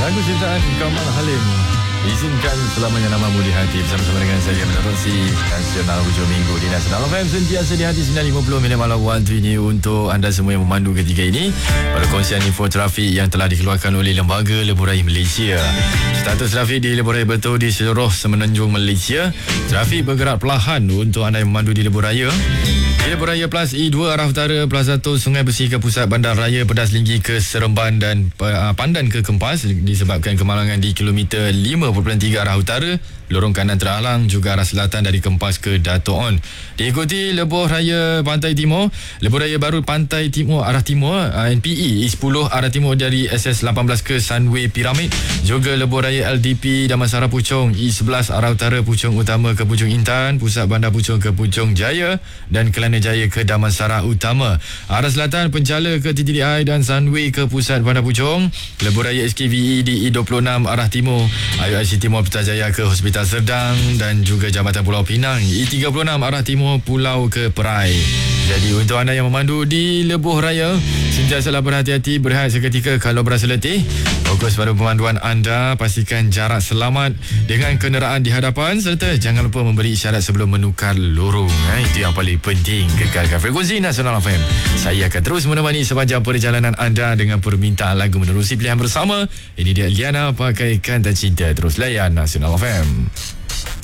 Lagu ciptaan Kamal Halim, Izinkan Selamanya Namamu di Hati, bersama-sama dengan saya menerusi Nasional Hujung Minggu di Nasional FM sentiasa di hati 9.50 minit malam waktu ini untuk anda semua yang memandu ketika ini. Perkongsian info trafik yang telah dikeluarkan oleh Lembaga Lebuh Raya Malaysia. Status trafik di Lebuh Raya Bertuah di seluruh semenanjung Malaysia. Trafik bergerak perlahan untuk anda yang memandu di Lebuh Raya. Di Lebuh Raya Plus E2 arah utara, Plaza 1 Sungai Besi ke pusat bandar raya, Pedas Linggi ke Seremban dan Pandan ke Kempas disebabkan kemalangan di kilometer 5.3 arah utara. Lorong kanan terhalang, juga arah selatan dari Kempas ke Dato' On. Diikuti Lebuh Raya Pantai Timur, Lebuh Raya Baru Pantai Timur arah timur, NPE E10 arah timur dari SS18 ke Sunway Pyramid. Juga Lebuh Raya LDP Damansara Puchong E11 arah utara, Puchong Utama ke Puchong Intan, Pusat Bandar Puchong ke Puchong Jaya dan Kelana Jaya ke Damansara Utama. Arah selatan Penchala ke TTDI dan Sunway ke Pusat Bandar Puchong. Lebuh Raya SKVE di E26 arah timur, IC Timur Putrajaya ke Hospital Serdang dan juga Jambatan Pulau Pinang, E36 arah timur Pulau ke Perai. Jadi untuk anda yang memandu di Lebuh Raya, sentiasalah berhati-hati, berehat seketika kalau berasa letih. Fokus pada pemanduan anda, pastikan jarak selamat dengan kenderaan di hadapan serta jangan lupa memberi isyarat sebelum menukar lorong. Itu yang paling penting. Kekalkan frekuensi Nasional FM. Saya akan terus menemani sepanjang perjalanan anda dengan permintaan lagu menerusi pilihan bersama. Ini dia Liana Pakaikan Tak Cinta. Terus layan Nasional FM.